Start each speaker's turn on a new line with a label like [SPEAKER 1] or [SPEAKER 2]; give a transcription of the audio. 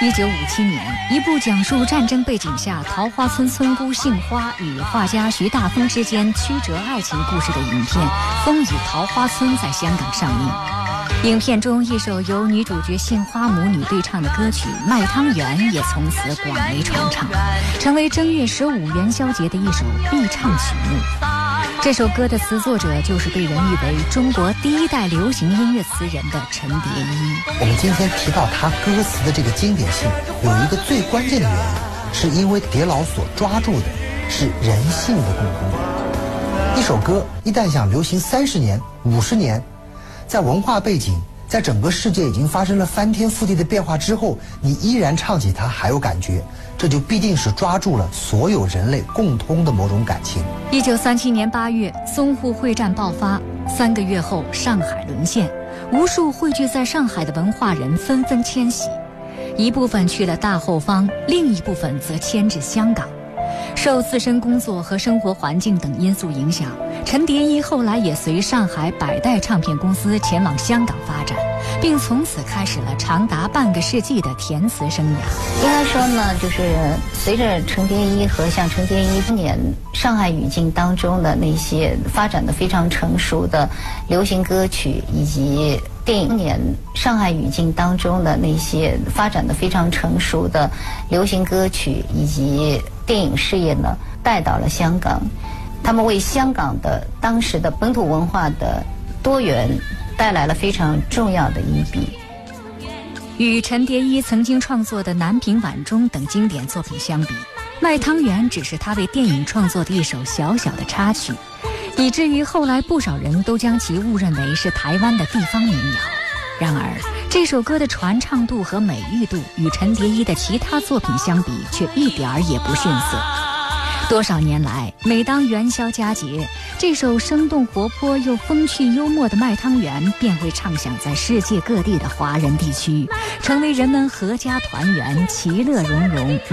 [SPEAKER 1] 1957年，一部讲述战争背景下桃花村村姑杏花与画家徐大丰之间曲折爱情故事的影片《风雨桃花村》在香港上映。影片中一首由女主角杏花母女对唱的歌曲《卖汤圆》也从此广为传唱，成为正月15元宵节的一首必唱曲目。这首歌的词作者就是被人誉为中国第一代流行音乐词人的陈蝶衣。
[SPEAKER 2] 我们今天提到他歌词的这个经典性，有一个最关键的原因，是因为蝶老所抓住的是人性的共通。一首歌一旦想流行30年、50年，在文化背景，在整个世界已经发生了翻天覆地的变化之后，你依然唱起它还有感觉，这就必定是抓住了所有人类共通的某种感情。
[SPEAKER 1] 1937年8月，淞沪会战爆发，3个月后，上海沦陷，无数汇聚在上海的文化人纷纷迁徙，一部分去了大后方，另一部分则迁至香港。受自身工作和生活环境等因素影响，陈蝶衣后来也随上海百代唱片公司前往香港发展，并从此开始了长达半个世纪的填词生涯。
[SPEAKER 3] 应该说呢，就是随着陈蝶衣和像陈蝶衣当年上海语境当中的那些发展的非常成熟的流行歌曲，以及电影年上海语境当中的那些发展的非常成熟的流行歌曲以及电影事业呢，带到了香港，他们为香港的当时的本土文化的多元带来了非常重要的一笔。
[SPEAKER 1] 与陈蝶衣曾经创作的《南屏晚钟》等经典作品相比，《卖汤圆》只是他为电影创作的一首小小的插曲，以至于后来不少人都将其误认为是台湾的地方民谣。然而，这首歌的传唱度和美誉度与陈蝶衣的其他作品相比，却一点儿也不逊色。多少年来，每当元宵佳节，这首生动活泼又风趣幽默的《卖汤圆》便会唱响在世界各地的华人地区，成为人们阖家团圆、其乐融融、